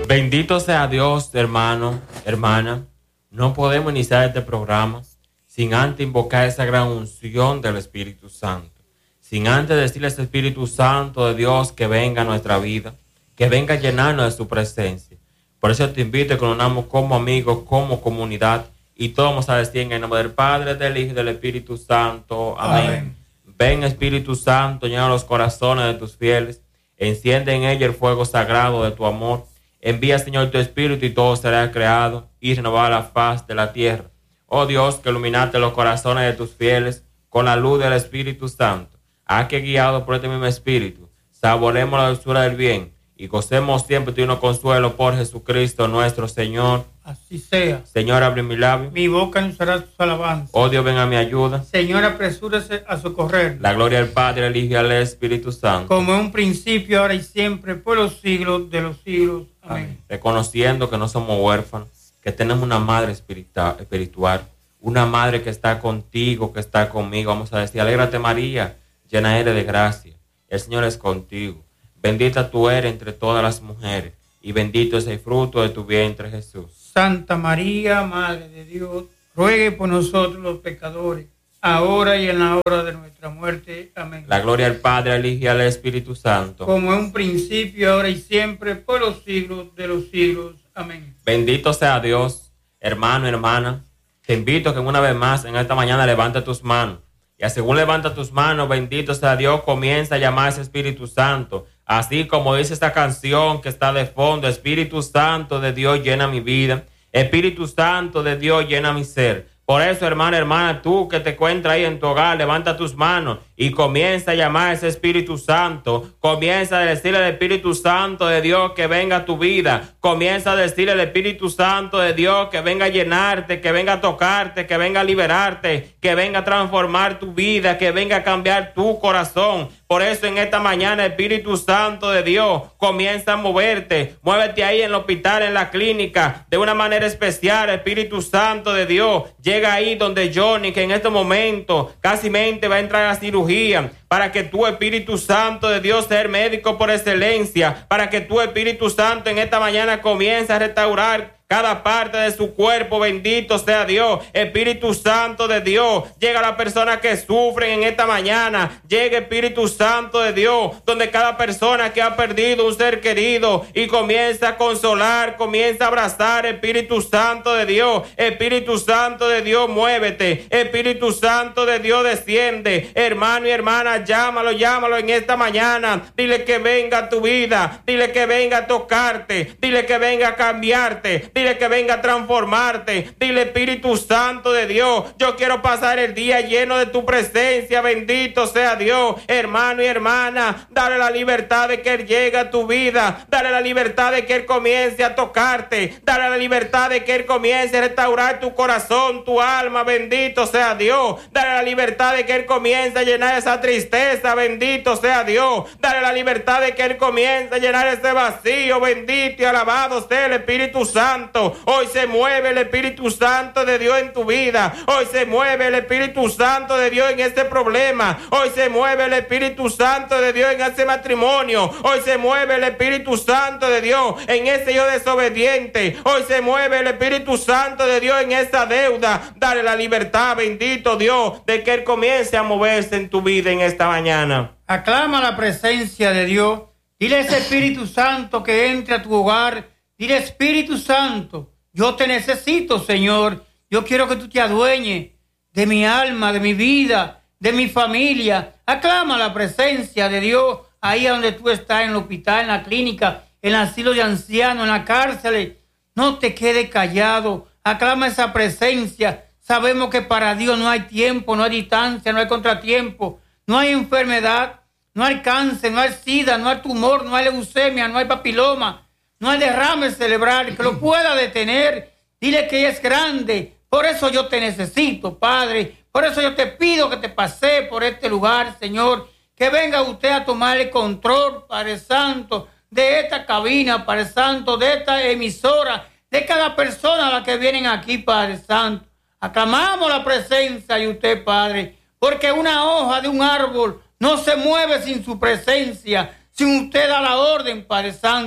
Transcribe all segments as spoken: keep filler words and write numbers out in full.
Bendito sea Dios, hermano, hermana. No podemos iniciar este programa sin antes invocar esa gran unción del Espíritu Santo. Sin antes decirle a ese Espíritu Santo de Dios que venga a nuestra vida, que venga a llenarnos de su presencia. Por eso te invito a que nos unamos como amigos, como comunidad, y todos vamos a decir en el nombre del Padre, del Hijo y del Espíritu Santo. Amén. Amén. Ven, Espíritu Santo, llena los corazones de tus fieles, enciende en ellos el fuego sagrado de tu amor. Envía, Señor, tu Espíritu y todo será creado y renovada la faz de la tierra. Oh Dios, que iluminaste los corazones de tus fieles con la luz del Espíritu Santo. Haz que, guiados por este mismo Espíritu, saboremos la dulzura del bien y gocemos siempre de uno consuelo por Jesucristo nuestro Señor. Así sea. Señor, abre mi labio. Mi boca anunciará tus alabanzas. Oh Dios, ven a mi ayuda. Señor, apresúrese a socorrer. La gloria del Padre, al Hijo y al Espíritu Santo. Como en un principio, ahora y siempre, por los siglos de los siglos. Amén. Amén. Reconociendo que no somos huérfanos, que tenemos una madre espiritual, una madre que está contigo, que está conmigo. Vamos a decir, alégrate María, llena eres de gracia. El Señor es contigo. Bendita tú eres entre todas las mujeres y bendito es el fruto de tu vientre, Jesús. Santa María, Madre de Dios, ruegue por nosotros los pecadores, ahora y en la hora de nuestra muerte. Amén. La gloria al Padre, al Hijo y al Espíritu Santo. Como en un principio, ahora y siempre, por los siglos de los siglos. Amén. Bendito sea Dios, hermano, hermana. Te invito a que una vez más en esta mañana levante tus manos. Y según levanta tus manos, bendito sea Dios, comienza a llamar a ese Espíritu Santo. Así como dice esta canción que está de fondo, Espíritu Santo de Dios llena mi vida. Espíritu Santo de Dios llena mi ser. Por eso, hermana, hermana, tú que te encuentras ahí en tu hogar, levanta tus manos y comienza a llamar a ese Espíritu Santo. Comienza a decirle al Espíritu Santo de Dios que venga a tu vida. Comienza a decirle al Espíritu Santo de Dios que venga a llenarte, que venga a tocarte, que venga a liberarte, que venga a transformar tu vida, que venga a cambiar tu corazón. Por eso en esta mañana, Espíritu Santo de Dios, comienza a moverte. Muévete ahí en el hospital, en la clínica, de una manera especial. Espíritu Santo de Dios, llega ahí donde Johnny, que en este momento casi mente va a entrar a cirugía, para que tu Espíritu Santo de Dios sea el médico por excelencia, para que tu Espíritu Santo en esta mañana comience a restaurar cada parte de su cuerpo. Bendito sea Dios. Espíritu Santo de Dios, llega a las personas que sufren en esta mañana. Llega Espíritu Santo de Dios, donde cada persona que ha perdido un ser querido y comienza a consolar, comienza a abrazar. Espíritu Santo de Dios, Espíritu Santo de Dios, muévete. Espíritu Santo de Dios, desciende. Hermano y hermana, llámalo, llámalo en esta mañana. Dile que venga a tu vida, dile que venga a tocarte, dile que venga a cambiarte, dile que venga a transformarte. Dile, Espíritu Santo de Dios, yo quiero pasar el día lleno de tu presencia. Bendito sea Dios. Hermano y hermana, dale la libertad de que Él llegue a tu vida. Dale la libertad de que Él comience a tocarte. Dale la libertad de que Él comience a restaurar tu corazón, tu alma. Bendito sea Dios. Dale la libertad de que Él comience a llenar esa tristeza. Bendito sea Dios. Dale la libertad de que Él comience a llenar ese vacío. Bendito y alabado sea el Espíritu Santo. Hoy se mueve el Espíritu Santo de Dios en tu vida. Hoy se mueve el Espíritu Santo de Dios en este problema. Hoy se mueve el Espíritu Santo de Dios en ese matrimonio. Hoy se mueve el Espíritu Santo de Dios en ese hijo desobediente. Hoy se mueve el Espíritu Santo de Dios en esa deuda. Dale la libertad, bendito Dios, de que Él comience a moverse en tu vida en esta mañana. Aclama la presencia de Dios. Dile a ese Espíritu Santo que entre a tu hogar. Dile, Espíritu Santo, yo te necesito, Señor. Yo quiero que tú te adueñes de mi alma, de mi vida, de mi familia. Aclama la presencia de Dios ahí donde tú estás, en el hospital, en la clínica, en el asilo de ancianos, en la cárcel. No te quedes callado. Aclama esa presencia. Sabemos que para Dios no hay tiempo, no hay distancia, no hay contratiempo, no hay enfermedad, no hay cáncer, no hay sida, no hay tumor, no hay leucemia, no hay papiloma. No hay derrame cerebral que lo pueda detener. Dile que ella es grande. Por eso yo te necesito, Padre. Por eso yo te pido que te pase por este lugar, Señor. Que venga usted a tomar el control, Padre Santo, de esta cabina, Padre Santo, de esta emisora, de cada persona a la que vienen aquí, Padre Santo. Aclamamos la presencia de usted, Padre, porque una hoja de un árbol no se mueve sin su presencia, sin usted da la orden, Padre Santo.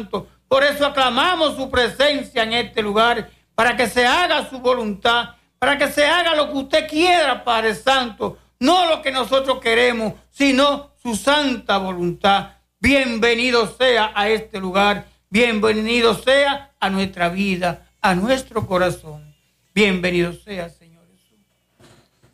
Por eso aclamamos su presencia en este lugar, para que se haga su voluntad, para que se haga lo que usted quiera, Padre Santo, no lo que nosotros queremos, sino su santa voluntad. Bienvenido sea a este lugar, bienvenido sea a nuestra vida, a nuestro corazón. Bienvenido sea, Señor.